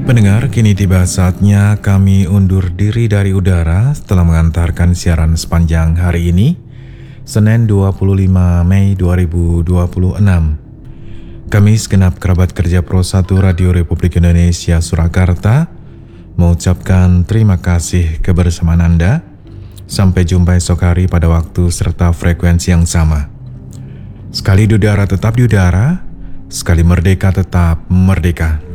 pendengar, kini tiba saatnya kami undur diri dari udara setelah mengantarkan siaran sepanjang hari ini, Senin 25 Mei 2026. Kami segenap kerabat kerja Pro 1 Radio Republik Indonesia Surakarta mengucapkan terima kasih kebersamaan Anda. Sampai jumpa esok hari pada waktu serta frekuensi yang sama. Sekali di udara tetap di udara, sekali merdeka tetap merdeka.